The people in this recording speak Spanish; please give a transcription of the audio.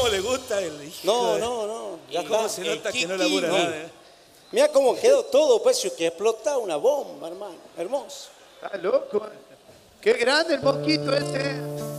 cómo le gusta el hijo. No. Ya cómo se nota que no labura nada. Mira cómo quedó todo, pues, que explota una bomba, hermano. Hermoso. Está loco. Qué grande el mosquito ese.